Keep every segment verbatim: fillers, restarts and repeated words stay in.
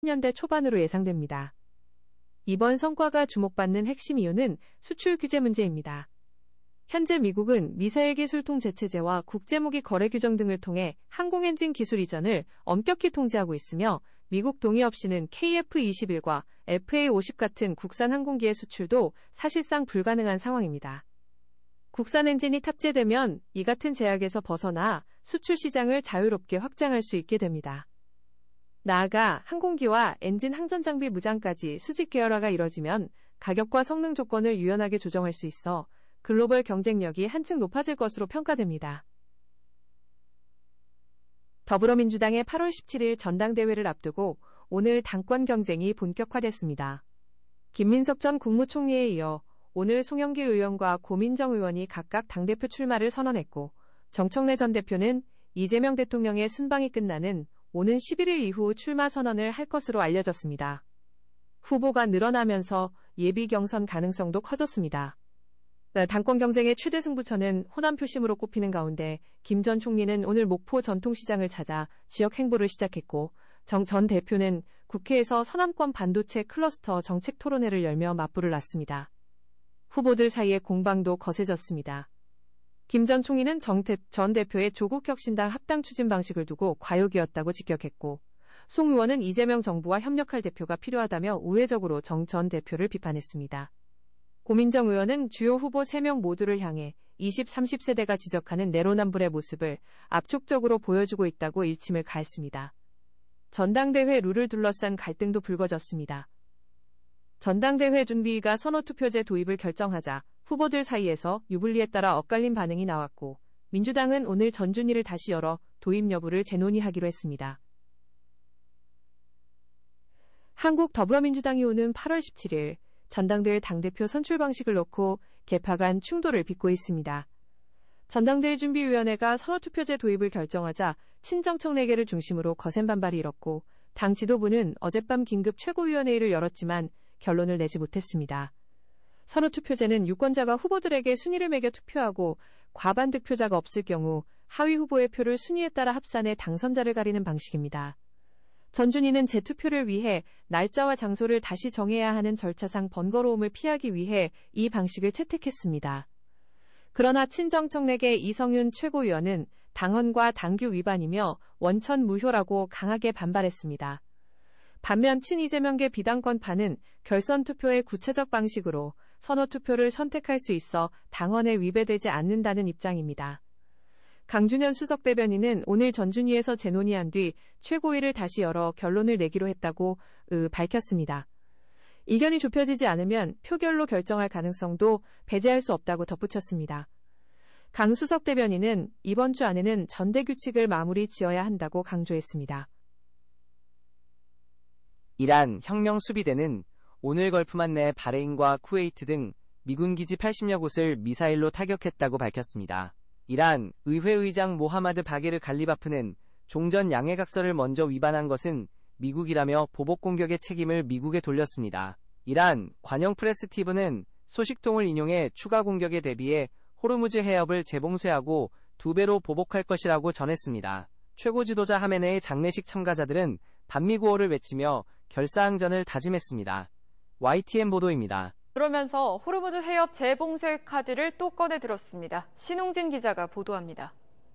년대 초반으로 예상됩니다. 이번 성과가 주목받는 핵심 이유는 수출 규제 문제입니다. 현재 미국은 미사일 기술 통제 체제와 국제무기 거래 규정 등을 통해 항공 엔진 기술 이전을 엄격히 통제하고 있으며 미국 동의 없이는 케이에프 이십일과 에프에이 오십 같은 국산 항공기의 수출도 사실상 불가능한 상황입니다. 국산 엔진이 탑재되면 이 같은 제약에서 벗어나 수출 시장을 자유롭게 확장할 수 있게 됩니다. 나아가 항공기와 엔진 항전 장비 무장까지 수직 계열화가 이뤄지면 가격과 성능 조건을 유연하게 조정할 수 있어 글로벌 경쟁력이 한층 높아질 것으로 평가됩니다. 더불어민주당의 팔월 십칠일 전당대회를 앞두고 오늘 당권 경쟁이 본격화됐습니다. 김민석 전 국무총리에 이어 오늘 송영길 의원과 고민정 의원이 각각 당대표 출마를 선언했고 정청래 전 대표는 이재명 대통령의 순방이 끝나는 오는 십일일 이후 출마 선언을 할 것으로 알려졌습니다. 후보가 늘어나면서 예비 경선 가능성도 커졌습니다. 당권 경쟁의 최대 승부처는 호남 표심으로 꼽히는 가운데 김 전 총리는 오늘 목포 전통시장을 찾아 지역 행보를 시작했고 정 전 대표는 국회에서 서남권 반도체 클러스터 정책 토론회를 열며 맞불을 놨습니다. 후보들 사이의 공방도 거세졌습니다. 김 전 총리는 정 전 대표의 조국혁신당 합당 추진 방식을 두고 과욕이었다고 직격했고 송 의원은 이재명 정부와 협력할 대표가 필요하다며 우회적으로 정 전 대표를 비판했습니다. 고민정 의원은 주요 후보 세 명 모두를 향해 이십, 삼십 세대가 지적하는 내로남불의 모습을 압축적으로 보여주고 있다고 일침을 가했습니다. 전당대회 룰을 둘러싼 갈등도 불거졌습니다. 전당대회 준비위가 선호투표제 도입을 결정하자 후보들 사이에서 유불리에 따라 엇갈린 반응이 나왔고 민주당은 오늘 전준위를 다시 열어 도입 여부를 재논의하기로 했습니다. 한국 더불어민주당이 오는 팔월 십칠일 전당대회 당대표 선출 방식을 놓고 개파 간 충돌을 빚고 있습니다. 전당대회 준비위원회가 선호투표제 도입을 결정하자 친정청래계를 중심으로 거센 반발이 일었고 당 지도부는 어젯밤 긴급 최고위원회의를 열었지만 결론을 내지 못했습니다. 선호투표제는 유권자가 후보들에게 순위를 매겨 투표하고 과반 득표자가 없을 경우 하위 후보의 표를 순위에 따라 합산해 당선자를 가리는 방식입니다. 전준위는 재투표를 위해 날짜와 장소를 다시 정해야 하는 절차상 번거로움을 피하기 위해 이 방식을 채택했습니다. 그러나 친정청래계 이성윤 최고위원은 당헌과 당규 위반이며 원천 무효라고 강하게 반발했습니다. 반면 친이재명계 비당권파는 결선투표의 구체적 방식으로 선호투표를 선택할 수 있어 당헌에 위배되지 않는다는 입장입니다. 강준현 수석대변인은 오늘 전준위에서 재논의한 뒤 최고위를 다시 열어 결론을 내기로 했다고 으, 밝혔습니다. 이견이 좁혀지지 않으면 표결로 결정할 가능성도 배제할 수 없다고 덧붙였습니다. 강 수석대변인은 이번 주 안에는 전대 규칙을 마무리 지어야 한다고 강조했습니다. 이란 혁명수비대는 오늘 걸프만 내 바레인과 쿠웨이트 등 미군 기지 팔십여 곳을 미사일로 타격했다고 밝혔습니다. 이란 의회의장 모하마드 바게르 갈리바프는 종전 양해각서를 먼저 위반한 것은 미국이라며 보복 공격의 책임을 미국에 돌렸습니다. 이란 관영 프레스 티비는 소식통을 인용해 추가 공격에 대비해 호르무즈 해협을 재봉쇄하고 두 배로 보복할 것이라고 전했습니다. 최고 지도자 하메네의 장례식 참가자들은 반미구호를 외치며 결사항전을 다짐했습니다. 와이티엔 보도입니다. 그러면서 호르무즈 해협 재봉쇄 카드를 또 꺼내 들었습니다. 신웅진 기자가 보도합니다.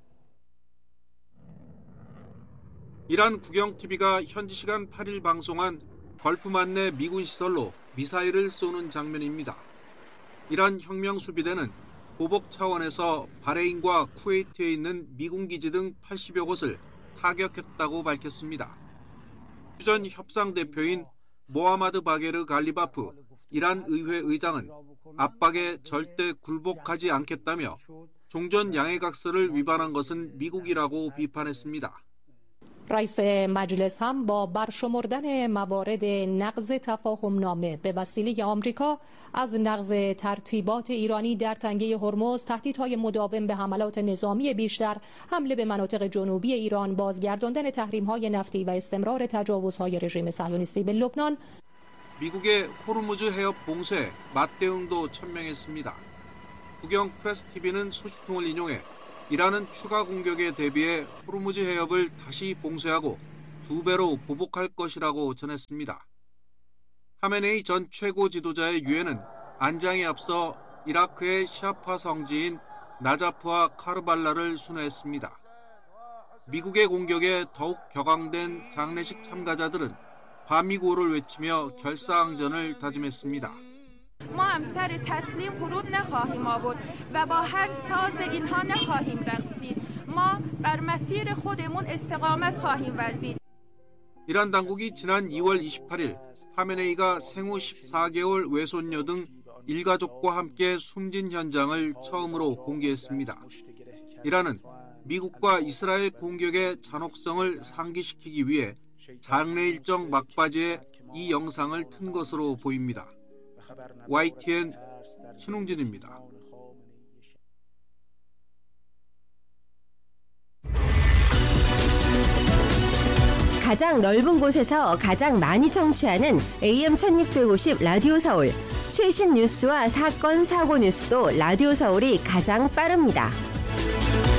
이란 국영티비가 현지 시간 팔일 방송한 걸프만 내 미군 시설로 미사일을 쏘는 장면입니다. 이란 혁명수비대는 보복 차원에서 바레인과 쿠웨이트에 있는 미군 기지 등 팔십여 곳을 타격했다고 밝혔습니다. 휴전 협상 대표인 모하마드 바게르 갈리바프 이란 의회 의장은 압박에 절대 굴복하지 않겠다며 종전 양해각서를 위반한 것은 미국이라고 비판했습니다. رئیس مجلس هم با برشمردن موارد نقض تفاهمنامه به وسیله آمریکا از نقض ترتیبات ایرانی در تنگه هرمز، تهدیدهای مداوم به حملات نظامی بیشتر، حمله به مناطق جنوبی ایران، بازگرداندن تحریم‌های نفتی و استمرار تجاوزهای رژیم صهیونیستی به لبنان. 미국의 호르무즈 해협 봉쇄 맞대응도 천명했습니다. 국영 프레스티비는 소식통을 인용해 이란은 추가 공격에 대비해 호르무즈 해협을 다시 봉쇄하고 두 배로 보복할 것이라고 전했습니다. 하메네이 전 최고 지도자의 유해는 안장에 앞서 이라크의 시아파 성지인 나자프와 카르발라를 순회했습니다. 미국의 공격에 더욱 격앙된 장례식 참가자들은 반미구호를 외치며 결사항전을 다짐했습니다. ما هم سر تسلیم فرود نخواهیم آورد و با هر ساز اینها نخواهیم رقصید. ما بر مسیر خودمون استقامت خواهیم ورزید. 이란 당국이 지난 이월 이십팔일 하메네이가 생후 십사 개월 외손녀 등 일가족과 함께 숨진 현장을 처음으로 공개했습니다. 이란은 미국과 이스라엘 공격의 잔혹성을 상기시키기 위해 장례 일정 막바지에 이 영상을 튼 것으로 보입니다. 와이티엔 신웅진입니다. 가장 넓은 곳에서 가장 많이 청취하는 에이엠 천육백오십 라디오 서울. 최신 뉴스와 사건, 사고 뉴스도 라디오 서울이 가장 빠릅니다.